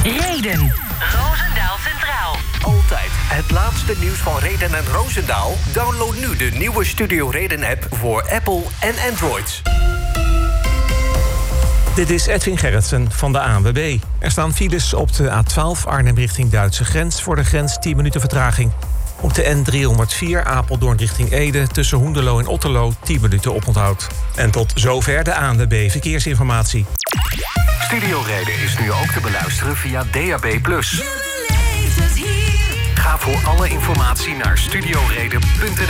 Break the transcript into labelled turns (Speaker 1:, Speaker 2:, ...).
Speaker 1: Reden. Roosendaal Centraal.
Speaker 2: Altijd het laatste nieuws van Reden en Roosendaal? Download nu de nieuwe Studio Reden-app voor Apple en Android.
Speaker 3: Dit is Edwin Gerritsen van de ANWB. Er staan files op de A12 Arnhem richting Duitse grens. Voor de grens 10 minuten vertraging. Op de N304 Apeldoorn richting Ede tussen Hoenderloo en Otterlo 10 minuten oponthoud. En tot zover de ANWB Verkeersinformatie.
Speaker 2: Studio Reden is nu ook te beluisteren via DAB+. Ga voor alle informatie naar studioreden.nl.